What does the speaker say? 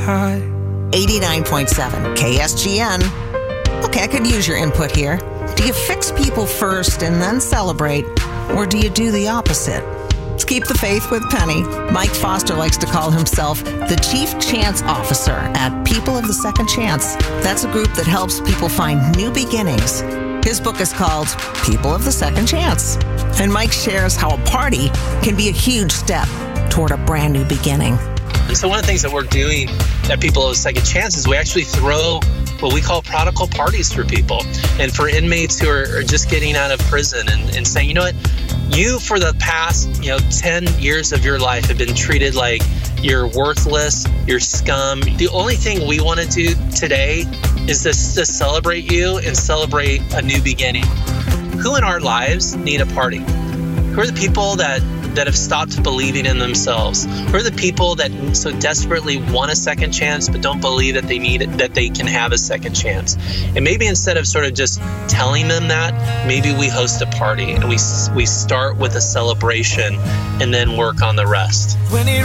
high. 89.7 KSGN. Okay, I could use your input here. Do you fix people first and then celebrate, or do you do the opposite? Let's keep the faith with Penny. Mike Foster likes to call himself the Chief Chance Officer at People of the Second Chance. That's a group that helps people find new beginnings. His book is called People of the Second Chance. And Mike shares how a party can be a huge step toward a brand new beginning. And so one of the things that we're doing at People of the Second Chance is we actually throw what we call prodigal parties for people. And for inmates who are just getting out of prison and saying, you know what, you for the past 10 years of your life have been treated like you're worthless, you're scum. The only thing we want to do today is to celebrate you and celebrate a new beginning. Who in our lives need a party? Who are the people that have stopped believing in themselves? Who are the people that so desperately want a second chance but don't believe that they can have a second chance? And maybe instead of sort of just telling them that, maybe we host a party and we start with a celebration and then work on the rest. When it